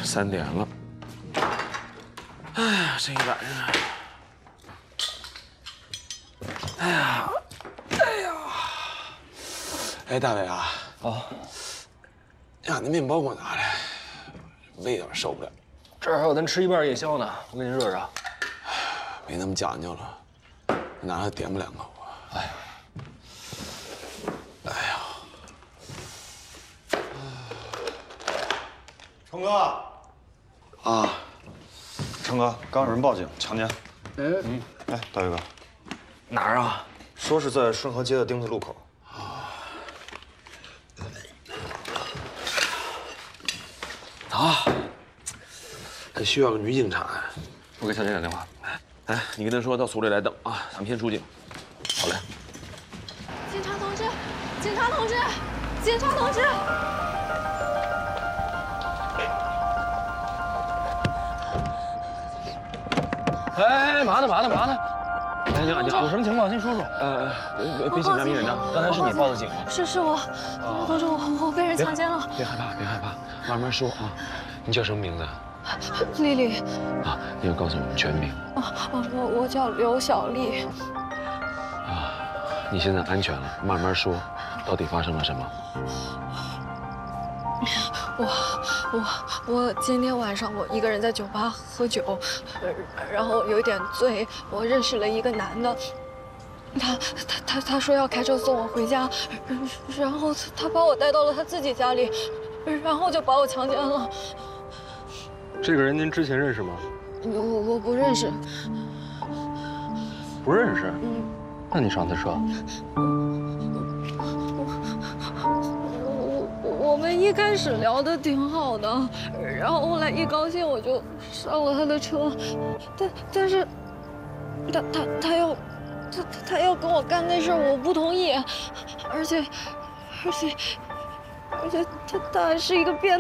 3点了。哎呀，这一晚上，哎呀，哎，大伟啊，呀，那面包给我拿来，胃有点受不了。 这儿还有咱吃一半夜宵呢，我给你热热。 没那么讲究了，拿来点不2口啊。哎呀，哎呀。 成哥， 啊， 成哥，刚有人报警强奸。哎，大宇哥， 哪儿啊？ 说是在顺河街的丁字路口。 啊，还需要个女警察。 我给小姐打电话。 哎，你跟他说到所里来等啊，咱们先出警。好嘞。 警察同志，警察同志，警察同志！ 哎，嘛呢？ 安静， 有什么情况先说说。 别紧张，别紧张。 刚才是你报的警吗？ 是我，同志，我被人强奸了。 别害怕，慢慢说啊。你叫什么名字？ 丽丽。 啊，你要告诉我们全名。 我叫刘小丽。 啊，你现在安全了，慢慢说，到底发生了什么？ 我今天晚上我一个人在酒吧喝酒，然后有一点醉，我认识了一个男的，他说要开车送我回家，然后他把我带到了他自己家里，然后就把我强奸了。 这个人您之前认识吗？ 我不认识。 不认识。那你上他车？ 我们一开始聊得挺好的，然后后来一高兴我就上了他的车，但是他要跟我干那事儿，我不同意，而且他还是一个变